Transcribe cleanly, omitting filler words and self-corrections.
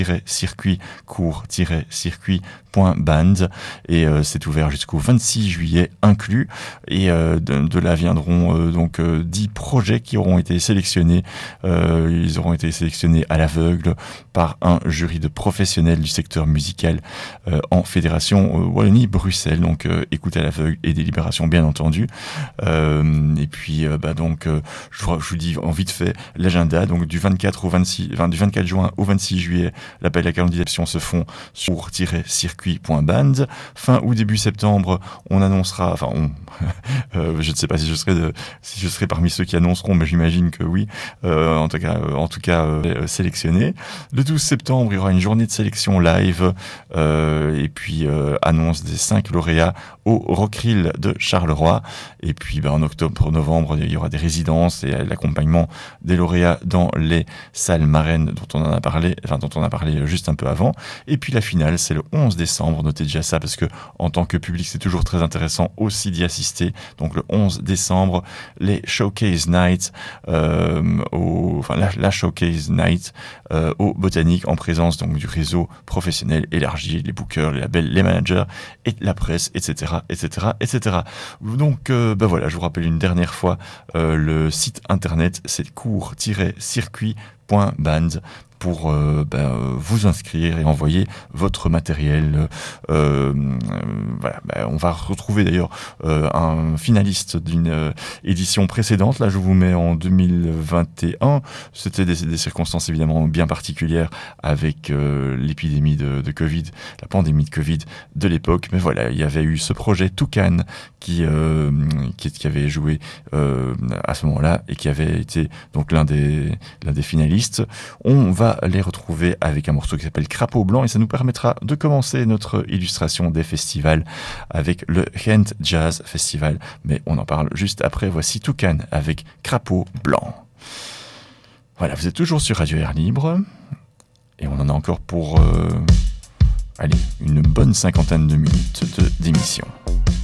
circuit court-circuit.band et c'est ouvert jusqu'au 26 juillet inclus et de là viendront donc 10 projets qui auront été sélectionnés. Ils auront été sélectionnés à l'aveugle par un jury de professionnels du secteur musical en Fédération Wallonie-Bruxelles, donc écoute à l'aveugle et délibération bien entendu. Et puis donc je vous dis en vite fait l'agenda, donc du 24 juin au 26 juillet. L'appel à candidature se font sur -circuit.band. Fin ou début septembre, on annoncera, je ne sais pas si je serai parmi ceux qui annonceront, mais j'imagine que oui, en tout cas sélectionnés. Le 12 septembre, il y aura une journée de sélection live et puis annonce des 5 lauréats au Rockrill de Charleroi. Et puis en octobre-novembre, il y aura des résidences et l'accompagnement des lauréats dans les salles marraines dont on a parlé juste un peu avant. Et puis la finale, c'est le 11 décembre. Notez déjà ça parce que en tant que public, c'est toujours très intéressant aussi d'y assister. Donc le 11 décembre, les Showcase Nights, la Showcase Night au Botanique en présence donc du réseau professionnel élargi, les bookers, les labels, les managers et la presse, etc., etc., etc. Donc voilà, je vous rappelle une dernière fois le site internet, c'est court-circuit.band pour vous inscrire et envoyer votre matériel. On va retrouver d'ailleurs un finaliste d'une édition précédente. Là, je vous mets en 2021. C'était des circonstances évidemment bien particulières avec l'épidémie de Covid, la pandémie de Covid de l'époque. Mais voilà, il y avait eu ce projet Toucan qui avait joué à ce moment-là et qui avait été donc l'un des finalistes. On va les retrouver avec un morceau qui s'appelle Crapaud Blanc et ça nous permettra de commencer notre illustration des festivals avec le Ghent Jazz Festival. Mais on en parle juste après. Voici Toucan avec Crapaud Blanc. Voilà, vous êtes toujours sur Radio Air Libre et on en a encore pour une bonne 50aine de minutes d'émission.